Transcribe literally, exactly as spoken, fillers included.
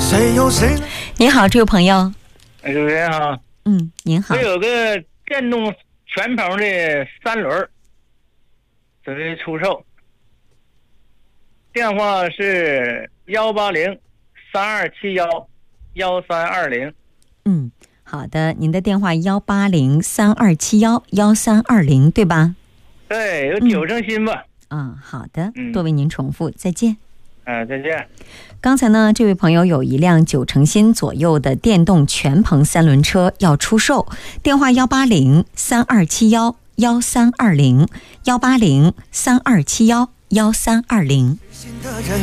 谁有谁？ 你好，这位朋友。 主持人好。 嗯，您好。 我有个电动全棚的三轮，准备出售。电话是幺八零三二七幺幺三二零。 嗯，好的，您的电话幺八零三二七幺幺三二零，对吧？ 对，有九成新吧。 嗯，好的， 嗯多为您重复，再见。 啊，再见。 刚才呢，这位朋友有一辆九成新左右的电动全棚三轮车要出售，电话幺八零三二七幺幺三二零，幺八零三二七幺幺三二零。